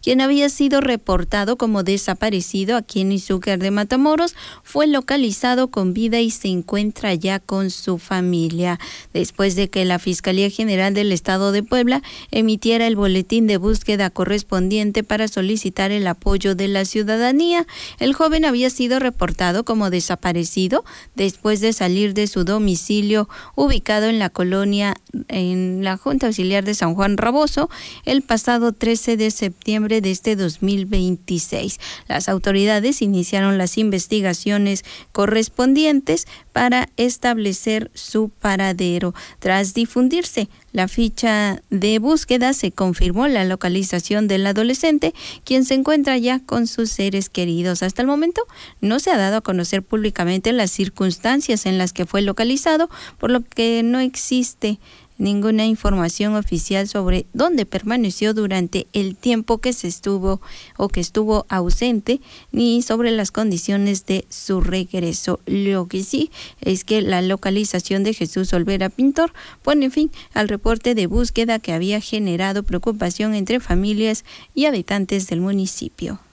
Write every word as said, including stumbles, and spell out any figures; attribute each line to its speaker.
Speaker 1: quien había sido reportado como desaparecido aquí en Izúcar de Matamoros, fue localizado con vida y se encuentra ya con su familia, después de que la Fiscalía General del Estado de Puebla emitiera el boletín de búsqueda correspondiente para solicitar el apoyo de la ciudadanía. El joven había sido reportado como desaparecido después de salir de su domicilio ubicado en la colonia, en la Junta Auxiliar de San Juan Raboso, el pasado trece de septiembre de este dos mil veintiséis. Las autoridades iniciaron las investigaciones correspondientes para establecer su paradero. Tras difundirse la ficha de búsqueda, se confirmó la localización del adolescente, quien se encuentra ya con sus seres queridos. Hasta el momento no se ha dado a conocer públicamente las circunstancias en las que fue localizado, por lo que no existe ninguna información oficial sobre dónde permaneció durante el tiempo que se estuvo o que estuvo ausente, ni sobre las condiciones de su regreso. Lo que sí es que la localización de Jesús Olvera Pintor pone fin al reporte de búsqueda que había generado preocupación entre familias y habitantes del municipio.